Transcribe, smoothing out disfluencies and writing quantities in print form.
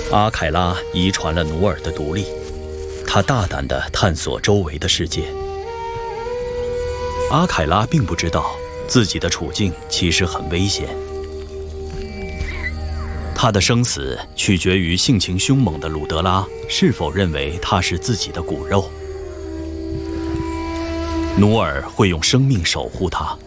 阿凯拉遗传了努尔的独立，他大胆地探索周围的世界。阿凯拉并不知道自己的处境其实很危险，他的生死取决于性情凶猛的鲁德拉是否认为他是自己的骨肉。努尔会用生命守护他，